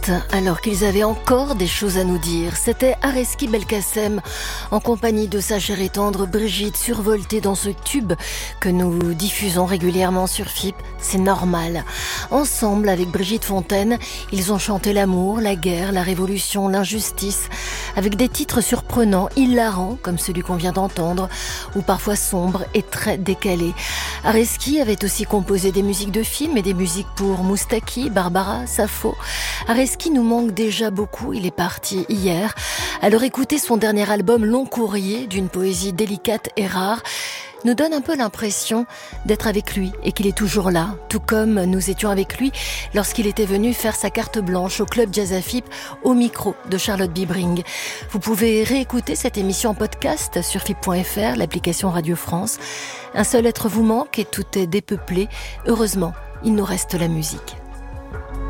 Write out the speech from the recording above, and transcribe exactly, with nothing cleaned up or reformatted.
alors qu'ils avaient encore des choses à nous dire. C'était Areski Belkacem, en compagnie de sa chère et tendre Brigitte, survoltée dans ce tube que nous diffusons régulièrement sur F I P. C'est normal. Ensemble, avec Brigitte Fontaine, ils ont chanté l'amour, la guerre, la révolution, l'injustice, avec des titres surprenants, hilarants, comme celui qu'on vient d'entendre, ou parfois sombres et très décalés. Areski avait aussi composé des musiques de films et des musiques pour Moustaki, Barbara, Sappho. Areski nous manque déjà beaucoup, il est parti hier. Alors écouter son dernier album Long Courrier, d'une poésie délicate et rare, nous donne un peu l'impression d'être avec lui et qu'il est toujours là, tout comme nous étions avec lui lorsqu'il était venu faire sa carte blanche au Club Jazz à F I P au micro de Charlotte Bibring. Vous pouvez réécouter cette émission en podcast sur F I P point F R, l'application Radio France. Un seul être vous manque et tout est dépeuplé. Heureusement, il nous reste la musique.